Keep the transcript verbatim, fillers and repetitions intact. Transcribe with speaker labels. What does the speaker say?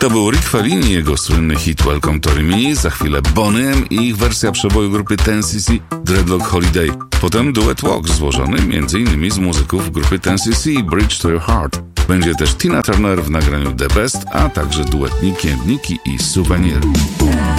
Speaker 1: To był Rick Fellini, jego słynny hit Welcome to Rimini, za chwilę Bonnie M i ich wersja przeboju grupy ten C C Dreadlock Holiday. Potem duet Walk złożony m.in. z muzyków grupy ten C C Bridge to Your Heart. Będzie też Tina Turner w nagraniu The Best, a także duet Niki and Niki i Souvenir.